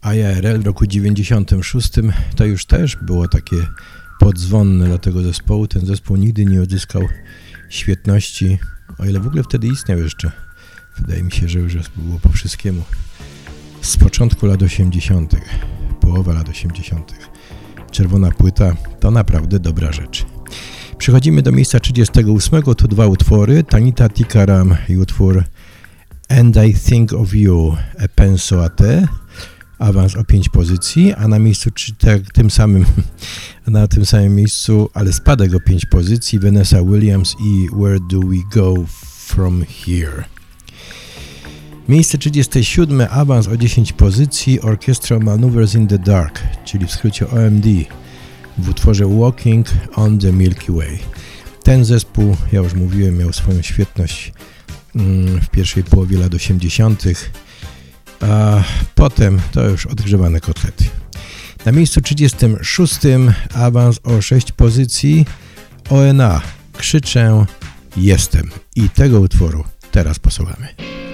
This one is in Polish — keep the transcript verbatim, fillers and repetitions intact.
I A R L w roku dziewięćdziesiątym szóstym to już też było takie podzwonne dla tego zespołu. Ten zespół nigdy nie odzyskał świetności, o ile w ogóle wtedy istniał jeszcze. Wydaje mi się, że już było po wszystkiemu. Z początku lat osiemdziesiątych, połowa lat osiemdziesiątych. Czerwona płyta to naprawdę dobra rzecz. Przechodzimy do miejsca trzydziestego ósmego. Tu dwa utwory. Tanita Tikaram i utwór And I Think of You, E Penso a Te. Awans o pięć pozycji, a na miejscu tak, tym samym, na tym samym miejscu, ale spadek o pięć pozycji, Vanessa Williams i Where Do We Go From Here. Miejsce trzydzieste siódme, awans o dziesięć pozycji, Orchestral Maneuvers in the Dark, czyli w skrócie O M D, w utworze Walking on the Milky Way. Ten zespół, ja już mówiłem, miał swoją świetność mm, w pierwszej połowie lat osiemdziesiątych, a potem to już odgrzewane kotlety. Na miejscu trzydziestym szóstym, awans o sześć pozycji, O N A, Krzyczę, Jestem. I tego utworu teraz posłuchamy.